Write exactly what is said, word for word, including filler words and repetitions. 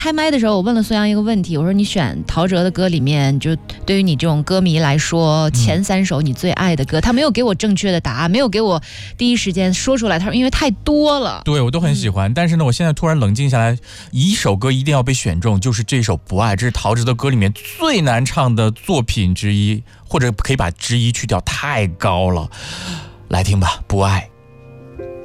开麦的时候，我问了孙杨一个问题，我说你选陶喆的歌里面，就对于你这种歌迷来说，前三首你最爱的歌，他没有给我正确的答案，没有给我第一时间说出来。他说因为太多了， 对我都很喜欢、嗯，但是呢，我现在突然冷静下来，一首歌一定要被选中，就是这首《不爱》，这是陶喆的歌里面最难唱的作品之一，或者可以把之一去掉，太高了。来听吧，《不爱》。